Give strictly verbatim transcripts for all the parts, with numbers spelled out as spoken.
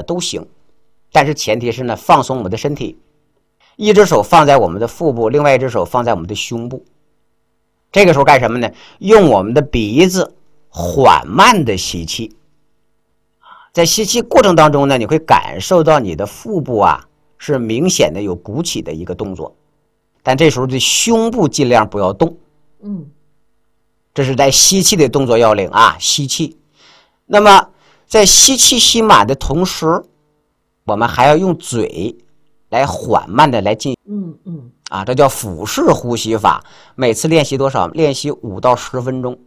都行，但是前提是呢，放松我们的身体，一只手放在我们的腹部，另外一只手放在我们的胸部。这个时候干什么呢？用我们的鼻子缓慢的吸气，在吸气过程当中呢，你会感受到你的腹部啊是明显的有鼓起的一个动作，但这时候的胸部尽量不要动。 嗯， 这是在吸气的动作要领啊，吸气。那么在吸气吸满的同时，我们还要用嘴来缓慢的来进嗯嗯啊，这叫腹式呼吸法。每次练习多少？练习五到十分钟。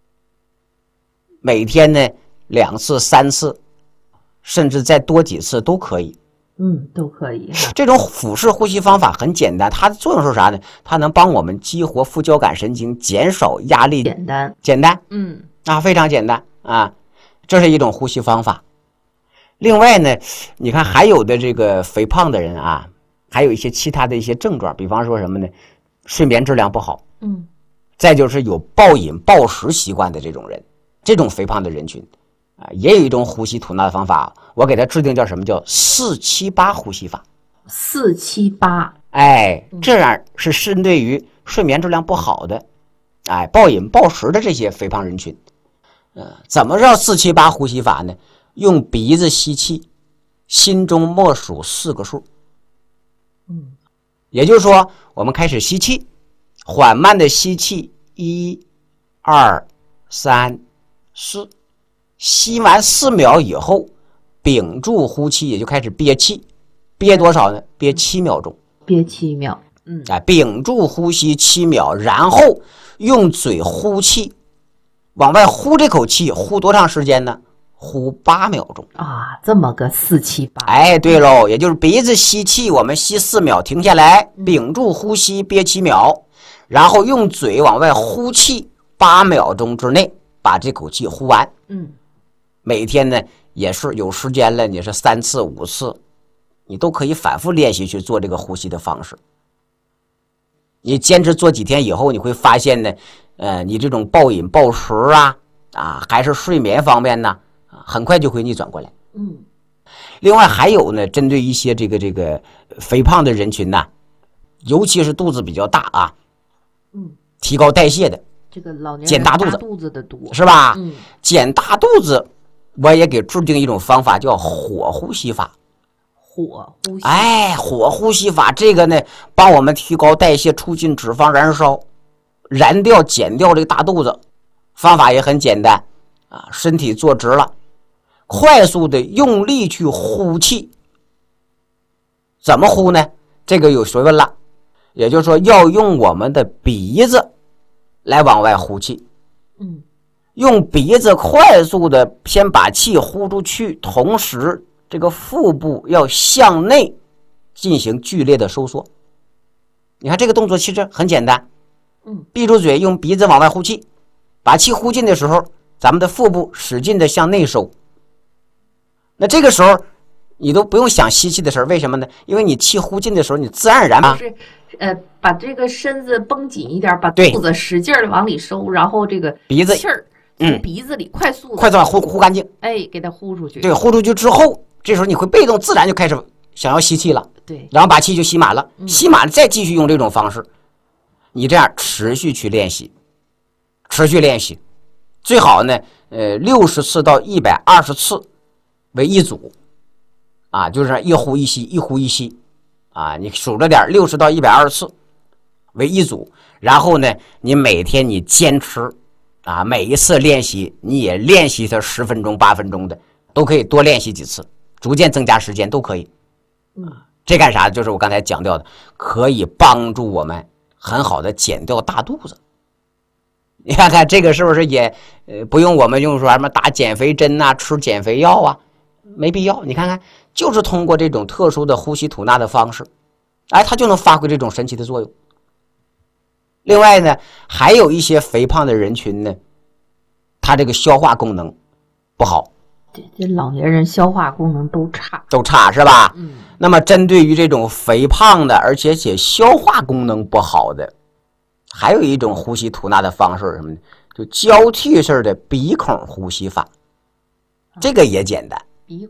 每天呢两次、三次，甚至再多几次都可以。 嗯，都可以。 这种腹式呼吸方法很简单，它的作用是啥呢？它能帮我们激活副交感神经，减少压力。 简单， 简单， 嗯啊，非常简单啊，这是一种呼吸方法。另外呢，你看还有的这个肥胖的人啊，还有一些其他的一些症状，比方说什么呢？睡眠质量不好， 嗯， 再就是有暴饮暴食习惯的这种人，这种肥胖的人群啊，也有一种呼吸吐纳的方法，我给他制定叫什么叫四七八呼吸法。 四七八， 哎，这样是针对于睡眠质量不好的，哎，暴饮暴食的这些肥胖人群。呃，怎么叫四七八呼吸法呢？用鼻子吸气，心中默数四个数。 嗯， 也就是说，我们开始吸气，缓慢的吸气，一、二、三、四，吸完四秒以后，屏住呼气，也就开始憋气，憋多少呢？憋七秒钟。 憋七秒。嗯， 哎，屏住呼吸七秒，然后用嘴呼气，往外呼这口气，呼多长时间呢？呼八秒钟啊，这么个四七八。 哎，对喽，也就是鼻子吸气，我们吸四秒，停下来，屏住呼吸，憋七秒，然后用嘴往外呼气，八秒钟之内把这口气呼完。 嗯， 每天呢也是有时间了，你是三次五次，你都可以反复练习去做这个呼吸的方式。你坚持做几天以后，你会发现呢，呃，你这种暴饮暴食啊，啊，还是睡眠方面呢，很快就会逆转过来。 嗯， 另外还有呢，针对一些这个这个肥胖的人群呢，尤其是肚子比较大啊， 嗯， 提高代谢的， 这个老年人减大肚子， 肚子的多是吧？ 嗯， 减大肚子，我也给制定一种方法，叫火呼吸法。 火呼吸， 哎，火呼吸法这个呢，帮我们提高代谢，促进脂肪燃烧，燃掉、减掉这个大肚子。方法也很简单啊，身体坐直了，快速的用力去呼气。怎么呼呢？这个有学问了，也就是说要用我们的鼻子来往外呼气。 嗯， 用鼻子快速的先把气呼出去，同时这个腹部要向内进行剧烈的收缩。你看这个动作其实很简单， 嗯， 闭住嘴，用鼻子往外呼气，把气呼进的时候，咱们的腹部使劲的向内收。那这个时候你都不用想吸气的事儿，为什么呢？因为你气呼进的时候，你自然而然啊， 就是呃，把这个身子绷紧一点，把对肚子使劲的往里收，然后这个鼻子气儿嗯从鼻子里快速地快速把呼呼干净。 哎，给它呼出去。 对，呼出去之后，这时候你会被动自然就开始想要吸气了。 对， 然后把气就吸满了，吸满了再继续用这种方式，你这样持续去练习，持续练习，最好呢，呃，六十次到一百二十次为一组，啊，就是一呼一吸，一呼一吸，啊，你数着点，六十到一百二十次为一组，然后呢，你每天你坚持，啊，每一次练习你也练习它十分钟、八分钟的，都可以多练习几次，逐渐增加时间都可以。 嗯。 这干啥？就是我刚才讲到的，可以帮助我们很好的减掉大肚子。你看看这个是不是也呃不用我们用说什么打减肥针呐、吃减肥药啊，没必要。你看看，就是通过这种特殊的呼吸吐纳的方式，哎，它就能发挥这种神奇的作用。另外呢，还有一些肥胖的人群呢，他这个消化功能不好。 这这老年人消化功能都差， 都差是吧？ 嗯。 那么针对于这种肥胖的，而且且消化功能不好的，还有一种呼吸吐纳的方式，什么呢？就交替式的鼻孔呼吸法，这个也简单。 鼻孔，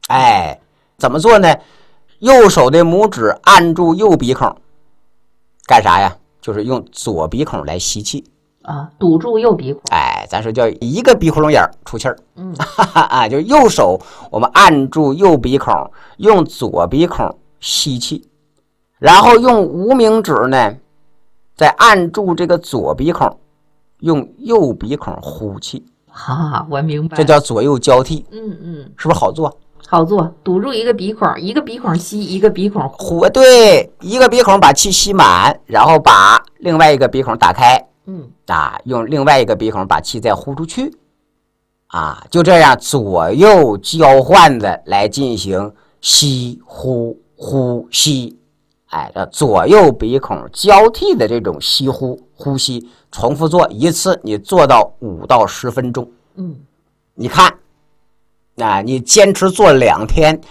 哎，怎么做呢？右手的拇指按住右鼻孔，干啥呀？就是用左鼻孔来吸气啊，堵住右鼻孔。 哎，咱说叫一个鼻孔眼出气儿。 嗯， 哈哈啊，就是右手我们按住右鼻孔，用左鼻孔吸气，然后用无名指呢，再按住这个左鼻孔，用右鼻孔呼气。 哈，我明白。 这叫左右交替。 嗯嗯， 是不是好做？ 好做，堵住一个鼻孔，一个鼻孔吸，一个鼻孔呼。 呼，对，一个鼻孔把气吸满，然后把另外一个鼻孔打开。 嗯啊，用另外一个鼻孔把气再呼出去。啊，就这样左右交换的来进行吸呼呼吸。哎，这左右鼻孔交替的这种吸呼呼吸，重复做一次，你做到五到十分钟。 嗯， 你看，啊，你坚持做两天，